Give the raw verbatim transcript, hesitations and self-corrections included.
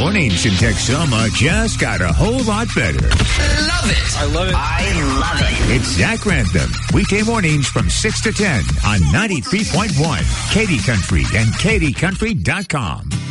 Mornings in Texoma just got a whole lot better. Love it. I love it. I love it. It's Zach Grantham. Weekday mornings from six to ten on ninety-three point one Katy Country and Katy Country dot com.